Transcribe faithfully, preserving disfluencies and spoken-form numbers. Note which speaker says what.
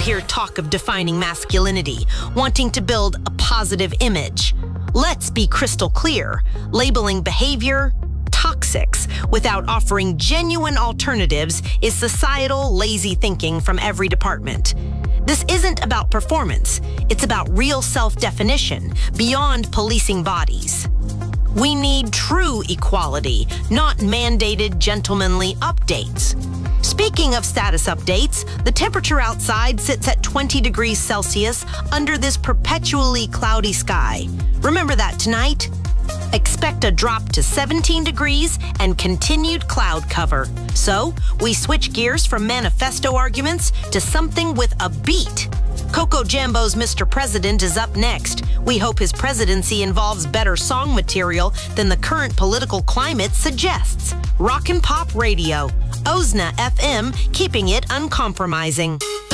Speaker 1: hear talk of defining masculinity, wanting to build a positive image. Let's be crystal clear, labeling behavior toxics without offering genuine alternatives is societal lazy thinking from every department. This isn't about performance, it's about real self-definition beyond policing bodies. We need true equality, not mandated gentlemanly updates. Speaking of status updates, the temperature outside sits at twenty degrees Celsius under this perpetually cloudy sky. Remember that tonight? Expect a drop to seventeen degrees and continued cloud cover. So, we switch gears from manifesto arguments to something with a beat. Coco Jambo's Mister President is up next. We hope his presidency involves better song material than the current political climate suggests. Rock and Pop Radio. O Z N A F M, keeping it uncompromising.